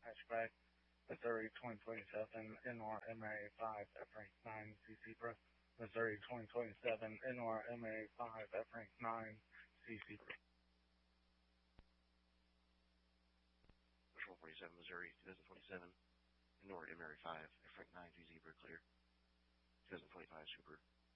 hatchback, Missouri 2027 NRMA5 F-Rank 9 C Zebra, Missouri 2027 NRMA5 F-Rank 9 C Zebra. Patrol 47, Missouri 2027 NOR MRA5 F-Rank 9 G Zebra clear. 2025 Super.